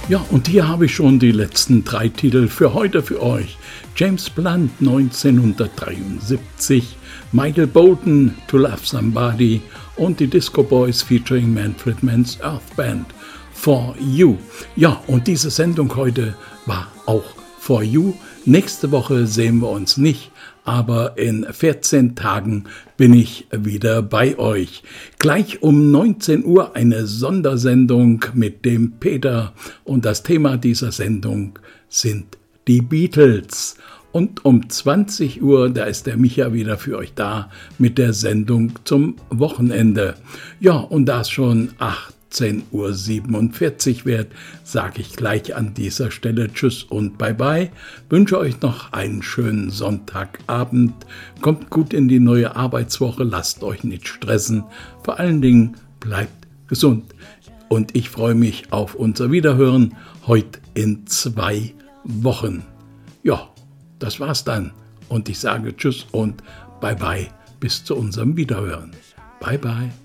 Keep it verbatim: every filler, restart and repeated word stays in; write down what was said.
Ja, und hier habe ich schon die letzten drei Titel für heute für euch. James Blunt neunzehnhundertdreiundsiebzig, Michael Bolton To Love Somebody und die Disco Boys featuring Manfred Mann's Earth Band For You. Ja, und diese Sendung heute war auch For You. Nächste Woche sehen wir uns nicht, aber in vierzehn Tagen bin ich wieder bei euch. Gleich um neunzehn Uhr eine Sondersendung mit dem Peter und das Thema dieser Sendung sind die Beatles. Und um zwanzig Uhr, da ist der Micha wieder für euch da mit der Sendung zum Wochenende. Ja, und da es schon achtzehn Uhr siebenundvierzig wird, sage ich gleich an dieser Stelle Tschüss und Bye-bye. Wünsche euch noch einen schönen Sonntagabend. Kommt gut in die neue Arbeitswoche, lasst euch nicht stressen. Vor allen Dingen bleibt gesund. Und ich freue mich auf unser Wiederhören heute in zwei Wochen. Ja, das war's dann. Und ich sage Tschüss und Bye-bye bis zu unserem Wiederhören. Bye-bye.